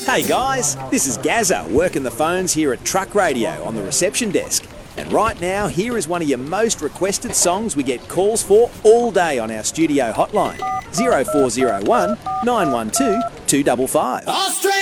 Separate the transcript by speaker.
Speaker 1: Hey guys, this is Gazza working the phones here at Truck Radio on the reception desk. And right now, here is one of your most requested songs we get calls for all day on our studio hotline, 0401 912 255.